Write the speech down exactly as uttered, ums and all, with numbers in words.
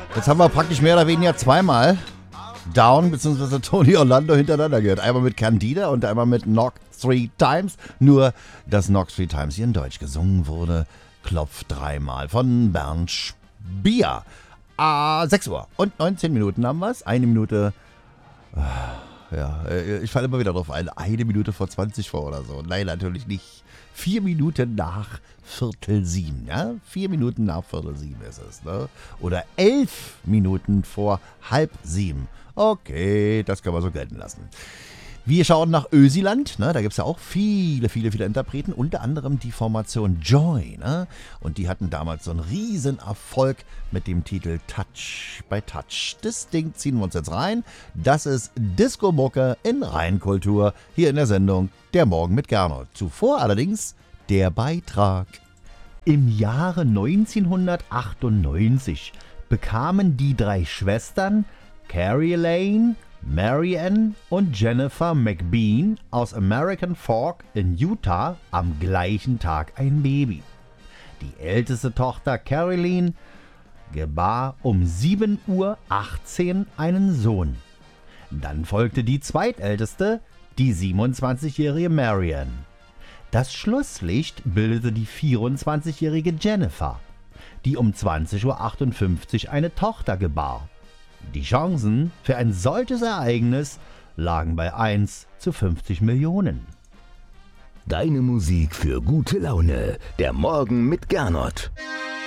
Jetzt haben wir praktisch mehr oder weniger zweimal Down bzw. Tony Orlando hintereinander gehört. Einmal mit Candida und einmal mit Knock Three Times. Nur, dass Knock Three Times hier in Deutsch gesungen wurde. Klopf dreimal von Bernd Spier. Ah, sechs Uhr und neunzehn Minuten haben wir es. Eine Minute... Ja, ich falle immer wieder drauf ein. Eine Minute vor zwanzig vor oder so. Nein, natürlich nicht. Vier Minuten nach Viertel sieben, ja? Vier Minuten nach Viertel sieben ist es, ne? Oder elf Minuten vor halb sieben. Okay, das können wir so gelten lassen. Wir schauen nach Ösiland, ne? Da gibt es ja auch viele, viele, viele Interpreten, unter anderem die Formation Joy, ne? Und die hatten damals so einen riesen Erfolg mit dem Titel Touch by Touch. Das Ding ziehen wir uns jetzt rein. Das ist Disco-Mucke in Rheinkultur, hier in der Sendung Der Morgen mit Gernot. Zuvor allerdings der Beitrag. Im Jahre neunzehnhundertachtundneunzig bekamen die drei Schwestern Carrie Lane, Marianne und Jennifer McBean aus American Fork in Utah am gleichen Tag ein Baby. Die älteste Tochter Caroline gebar um sieben Uhr achtzehn einen Sohn. Dann folgte die zweitälteste, die siebenundzwanzigjährige Marianne. Das Schlusslicht bildete die vierundzwanzigjährige Jennifer, die um zwanzig Uhr achtundfünfzig eine Tochter gebar. Die Chancen für ein solches Ereignis lagen bei eins zu fünfzig Millionen. Deine Musik für gute Laune. Der Morgen mit Gernot.